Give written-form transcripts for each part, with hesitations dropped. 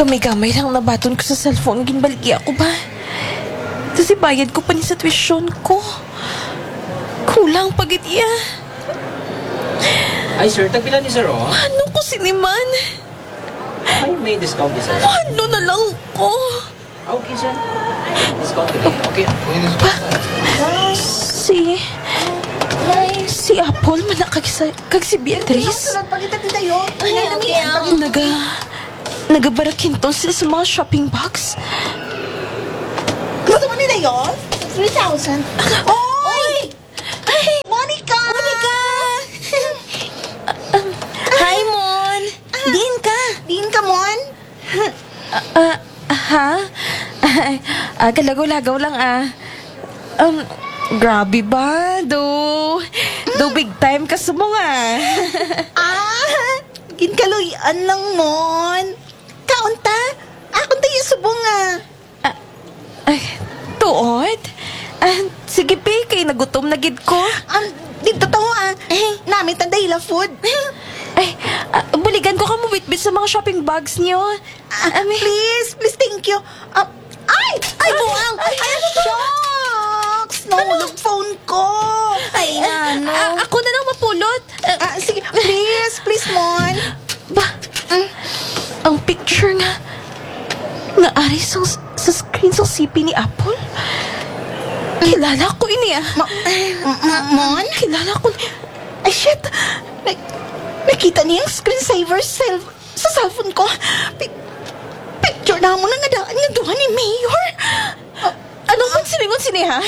Gamay-gamay lang nabaton ko sa cellphone. Ginbaligi ako ba? Kasi bayad ko pa ni sa tuition ko. Kulang pagit iya. Ay, sir, tagpila ni sir, oh. Ano ko siniman? Ay, may discount ni sir. Ano na lang ko? Okay, sir. Discount ni okay. Si Apple manakag si Beatrice. Nagabarakinton sila sa mga shopping box. Gusto mo nila yun? 3,000. Oy! Monica! Hi, Mon! Diin ka, Mon? Ha? Galagaw-lagaw lang grabe ba? Do big time ka sa mga. Ginkaluyan lang, Mon. Kaunta? Akong tayo subong Ay, tuod? Sige, Pe, kay nagutom na gid ko. Dito to, Namit ang dahila food. Ay, buligan ko ka mo bitbit sa mga shopping bags niyo. Please, thank you. Ay, buang! Ay, shucks! Nahulog phone ko. Ay, Ako na lang mapulot. sige, please, Mon. Ba? Ang picture nga ari sa screen sa CP ni Apple. Kilala ko ini Mon? Kilala ko. Ay, shit! Nakita niya yung screensaver sa cellphone ko. Picture na mo na nga daan nga duha ni Mayor. Anong konsilingon sini, ha?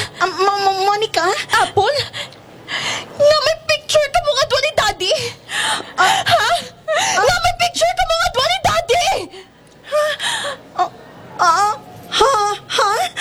Monica? Apple? Nga may picture ka mo nga doon ni Daddy? Ha?